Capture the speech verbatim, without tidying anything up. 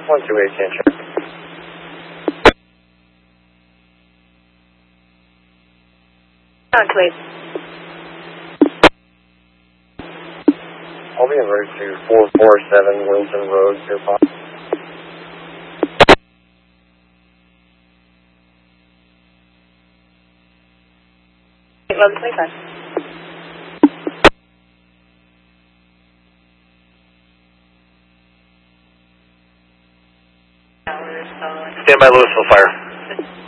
one two eight, can check. one two eight. I'll be en route to four four seven Wilton Road, Pierpont. eleven twenty-five. Stand by, Louisville Fire.